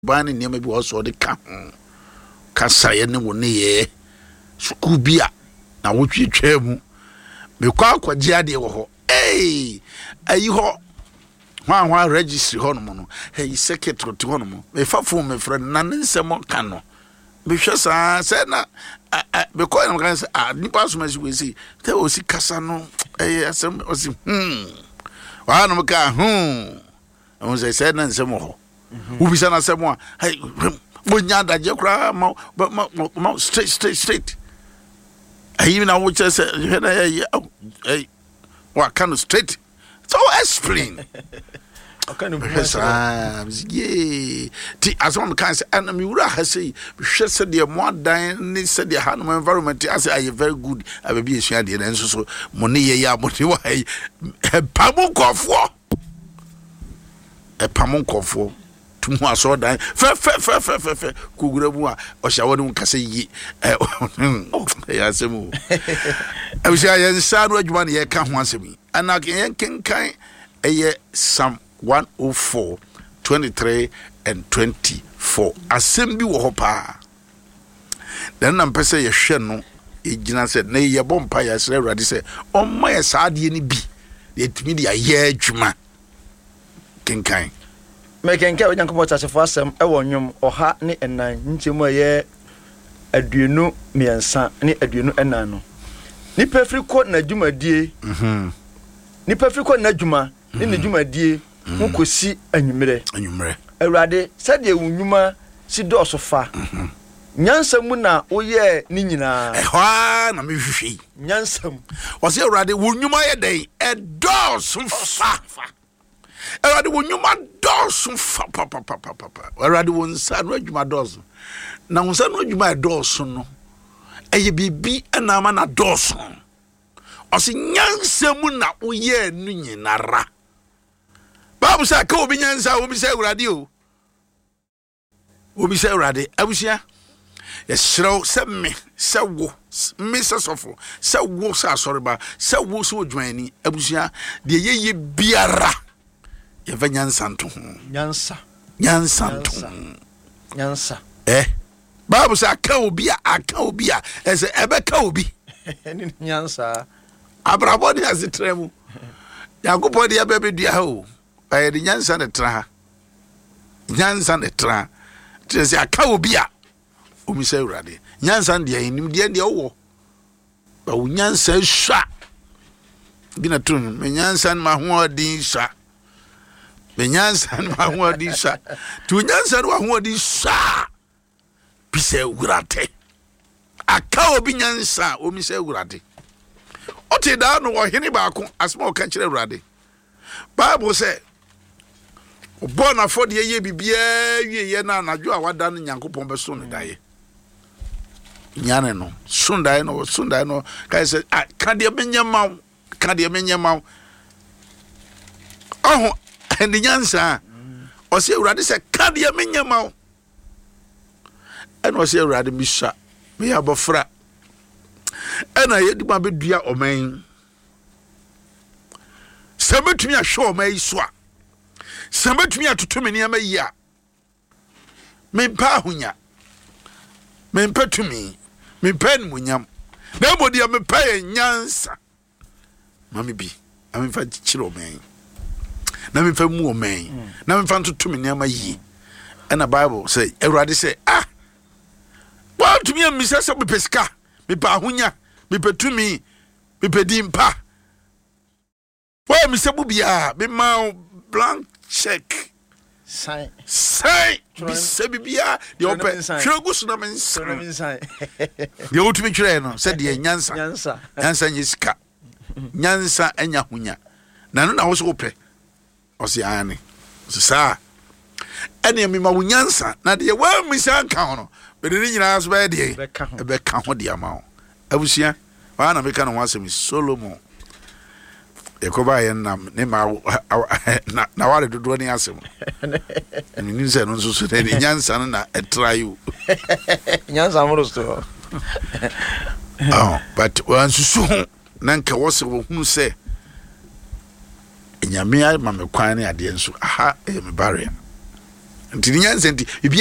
bani nneɛma bi wɔ so de ka kasa ye ne wo ne ye school bia na wotwetwa mu me kwa akwaje ade wo ho ayi ho hwa registry ho no hey secretary to ho no me fa phone me friend na nsɛm ka no me hwɛ saa sɛ na me ko no kan sɛ nipa so ma si we si te o si kasa no asɛm o si wa no ka on sɛ na nsɛm ho ubisa na asɛm a hey bonya daje kra ma straight ayi na wo kyerɛ sɛ hey what kind of straight so explain okay no yeah ti asoma kan say and me wura ha say hwɛ sɛ de mo adan ne sɛ de ha no environment as ay very good ababi esua de na nso so mo ne ye ya mo ne wa pamo kofo tumu aso dan fe kugura mu a o sha wonu kase yi ya semu e sha yen sa no adwuma ne ye ka ho asemi ana yen kenkan eye Psalm 104 23 and 24 asem bi wo ho pa dan na mpese ye hwe no e gina se na ye bompa ya sere awrade se o ma ye saade ni bi ye timi dia ye adwuma kenkan mekenke onyankopɔ chachefo asɛm ɛwɔ nwom ɔha ne ɛnan nkyemu ɛyɛ aduonu miɛnsa ne aduonu ɛnan no nipa firi kɔ na dwumadie nipa firi kɔ na dwuma ne na dwumadie ho kosi anwumre awurade sɛdeɛ wo nnwuma si dɔɔso fa nyansa mu na woyɛ ne nyinaa ɛhɔ na mehwehwɛ nyansa mu wɔsɛ awurade wo nnwuma yɛ dɛn ɛdɔɔso fa awurade wo nnwuma dɔɔso fa papa awurade wo nsa no adwuma dɔɔso na wo nsa no adwuma dɔɔso no ɛyɛ bibi ɛna ama na dɔɔso ɔsɛ nyansa mu na woyɛ no nyinara Bible say ka obi nyansa obi say awurade o obi say awurade abusia yɛhyerɛw sɛ me sɛ wo me sɛ sɔfo sɛ wo sɛ asɔreba sɛ wo sɛ odwani abusia de yeye biara yɛva nyansa nto ho nyansa Bible say aka obi a ɛsɛ ɛbɛka obi nyansa abrabɔ ne asetrɛ mu yakopɔ de yɛbɛbɛdua ha o ayɛ de nyansa ne tra te sɛ aka obi a omi sɛ awurade nyansa de anim de ɔwɔ ba wo nyansa hwa bi na tun me nyansa ma ho odin hwa me nyansa ma ho odin hwa tu nyansa no ho odin hwa bi sɛ awurade aka obi nyansa omi sɛ awurade ote da no wo hene baako asma o ka kyerɛ awurade Bible sɛ obo na fo de ye bibia wieye na anadwo a wada no nyankopɔn bɛso no dae nyane no sundae no kai sɛ ka de menyama oh and nyansa o sɛ awurade sɛ ka de menyama ɛna o sɛ awurade misha me abofra ɛna yedi ma bedua oman sɛ betumi ahwɛ oman yi so a sɛ betumi atoto me nneɛma yi a mempa ahonya mempa tumi mempa nmunyam na bodi a mempa nyansa mami bi amemfa kyerɛ oman na memfa mu oman na memfa ntoto me nneɛma yi ɛna Bible sɛ awurade sɛ wa tumi amisa sɛ bepesika mepa ahonya mepa tumi mepa dimpa wa amisa bu bia me ma blank check sai bisa bibia de open hwegu so na mensa de otumi twere no sɛ de nyansa nyisika nyansa anya hunya na no na wo so opɛ ɔse ane sa ɛne me ma wo nyansa na de wa misa nka ho no bede ne nyina so bɛ de ɛbɛka ho de ama wo abusia wa na meka no wasɛm Solomon Yakoba yenam ne ma na wale dodo ni asem ni nse no so de nyansa na etrayu nyansa mo sto but wan susu na nka wose wo hunu se nyame ma me kwan ne ade nso aha e me barrier nti nyansa nti